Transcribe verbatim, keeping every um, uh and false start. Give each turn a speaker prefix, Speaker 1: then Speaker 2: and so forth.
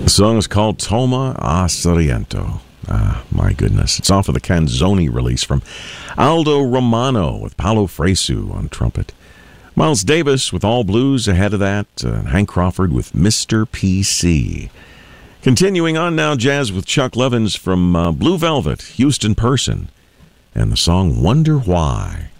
Speaker 1: The song is called Toma a Sorrento. Ah, my goodness. It's off of the Canzoni release from Aldo Romano with Paolo Fresu on trumpet. Miles Davis with All Blues ahead of that. Uh, Hank Crawford with Mister P C. Continuing on now, jazz with Chuck Levins from uh, Blue Velvet, Houston Person, and the song Wonder Why.